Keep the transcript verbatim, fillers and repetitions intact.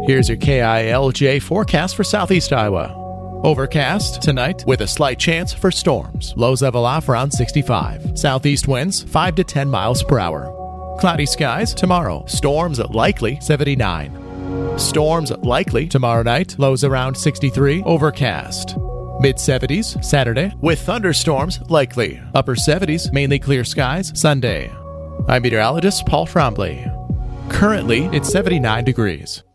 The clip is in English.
Here's your K I L J forecast for southeast Iowa. Overcast tonight with a slight chance for storms. Lows level off around sixty-five. Southeast winds five to ten miles per hour. Cloudy skies tomorrow. Storms likely seventy-nine. Storms likely tomorrow night. Lows around sixty-three. Overcast. mid seventies Saturday with thunderstorms likely. Upper seventies, mainly clear skies Sunday. I'm meteorologist Paul Trombley. Currently, it's seventy-nine degrees.